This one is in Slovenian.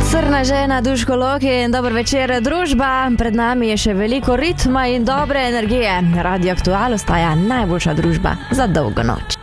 Srna žena, Duško Loki in dober večer, družba. Pred nami je še veliko ritma in dobre energije. Radio Aktual ostaja najboljša družba za dolgo noč.